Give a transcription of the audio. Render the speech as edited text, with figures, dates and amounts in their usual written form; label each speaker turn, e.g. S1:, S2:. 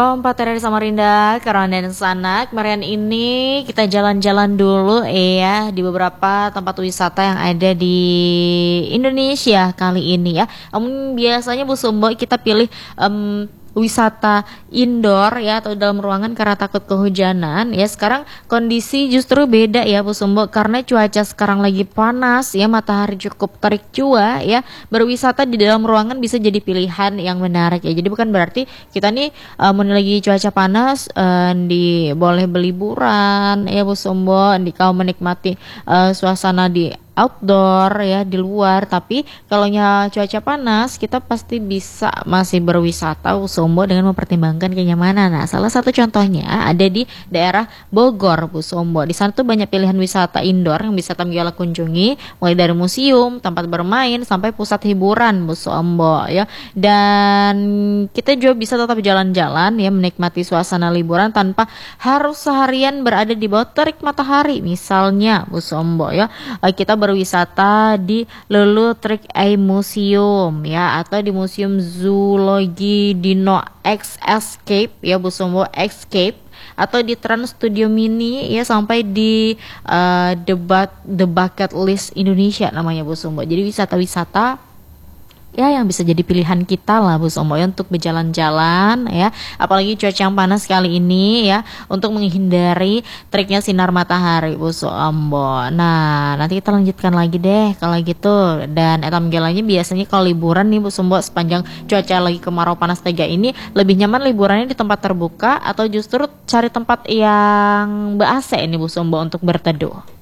S1: Om Pateri Samarinda, Karawan dan Sanak. Kemarin ini kita jalan-jalan dulu ya di beberapa tempat wisata yang ada di Indonesia kali ini ya. Biasanya Bu Sumbo kita pilih wisata indoor ya atau dalam ruangan karena takut kehujanan ya. Sekarang kondisi justru beda ya Bu Sumbo, karena cuaca sekarang lagi panas ya, matahari cukup terik jua ya. Berwisata di dalam ruangan bisa jadi pilihan yang menarik ya. Jadi bukan berarti kita nih lagi cuaca panas boleh berliburan ya Bu Sumbo, kau menikmati suasana di outdoor ya, di luar. Tapi kalau cuaca panas kita pasti bisa masih berwisata Bu Sumbo dengan mempertimbangkan kenyamanan. Nah, salah satu contohnya ada di daerah Bogor Bu Sumbo. Di sana tuh banyak pilihan wisata indoor yang bisa Tamgala kunjungi, mulai dari museum, tempat bermain sampai pusat hiburan Bu Sumbo ya. Dan kita juga bisa tetap jalan-jalan ya, menikmati suasana liburan tanpa harus seharian berada di bawah terik matahari. Misalnya Bu Sumbo ya, kita berwisata di Lulu Trick Eye Museum ya, atau di Museum Zoologi Dino X Escape ya Bu Sumbo, Escape, atau di Trans Studio Mini ya, sampai di The Bucket List Indonesia namanya Bu Sumbo. Jadi wisata-wisata ya yang bisa jadi pilihan kita lah Bu Sumbo ya, untuk berjalan-jalan ya, apalagi cuaca yang panas kali ini ya, untuk menghindari teriknya sinar matahari Bu Sumbo. Nah, nanti kita lanjutkan lagi deh kalau gitu. Dan Tamgalanya biasanya kalau liburan nih Bu Sumbo, sepanjang cuaca lagi kemarau panas tega ini, lebih nyaman liburannya di tempat terbuka atau justru cari tempat yang ber-AC ini Bu Sumbo untuk berteduh?